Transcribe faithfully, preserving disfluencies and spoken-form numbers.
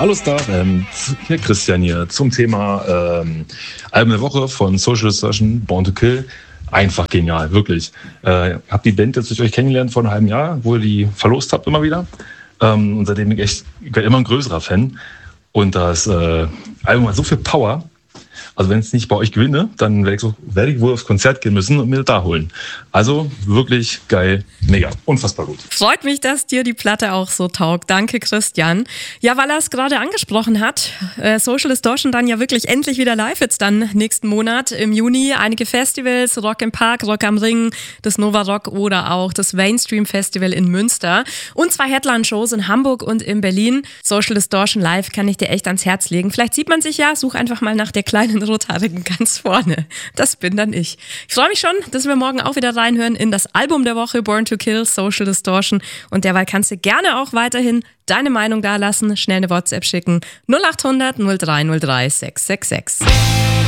Hallo Star, ähm, hier Christian hier zum Thema ähm, Album der Woche von Social Distortion, Born to Kill. Einfach genial, wirklich. Äh, hab die Band jetzt durch euch kennengelernt vor einem halben Jahr, wo ihr die verlost habt immer wieder. Ähm, und seitdem bin ich echt, ich werde immer ein größerer Fan. Und das äh, Album hat so viel Power. Also wenn es nicht bei euch gewinne, dann werde ich, so, werde ich wohl aufs Konzert gehen müssen und mir das da holen. Also wirklich geil, mega, unfassbar gut. Freut mich, dass dir die Platte auch so taugt. Danke, Christian. Ja, weil er es gerade angesprochen hat, äh, Social Distortion dann ja wirklich endlich wieder live jetzt dann nächsten Monat im Juni. Einige Festivals, Rock im Park, Rock am Ring, das Nova Rock oder auch das Mainstream Festival in Münster. Und zwei Headline-Shows in Hamburg und in Berlin. Social Distortion live kann ich dir echt ans Herz legen. Vielleicht sieht man sich ja, such einfach mal nach der kleinen Rothaarigen ganz vorne. Das bin dann ich. Ich freue mich schon, dass wir morgen auch wieder reinhören in das Album der Woche, Born to Kill, Social Distortion. Und derweil kannst du gerne auch weiterhin deine Meinung dalassen, schnell eine WhatsApp schicken. null acht hundert null drei null drei sechs sechs sechs.